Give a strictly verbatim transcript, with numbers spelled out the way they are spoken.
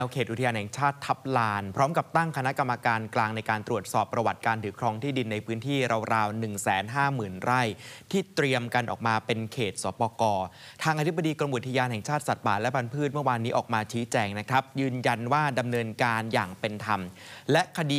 เขตอุทยานแห่งชาติทับลานพร้อมกับตั้งคณะกรรมการกลางในการตรวจสอบประวัติการถือครองที่ดินในพื้นที่ราวๆ หนึ่งแสนห้าหมื่น ไร่ที่เตรียมกันออกมาเป็นเขตสปก.ทางอธิบดีกรมอุทยานแห่งชาติสัตว์ป่าและพันธุ์พืชเมื่อวานนี้ออกมาชี้แจงนะครับยืนยันว่าดำเนินการอย่างเป็นธรรมและคดี